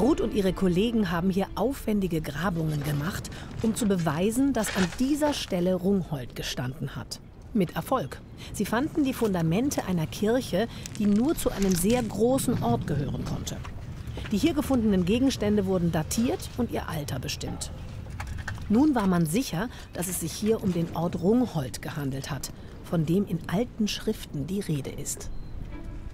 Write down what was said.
Ruth und ihre Kollegen haben hier aufwendige Grabungen gemacht, um zu beweisen, dass an dieser Stelle Rungholt gestanden hat. Mit Erfolg. Sie fanden die Fundamente einer Kirche, die nur zu einem sehr großen Ort gehören konnte. Die hier gefundenen Gegenstände wurden datiert und ihr Alter bestimmt. Nun war man sicher, dass es sich hier um den Ort Rungholt gehandelt hat, von dem in alten Schriften die Rede ist.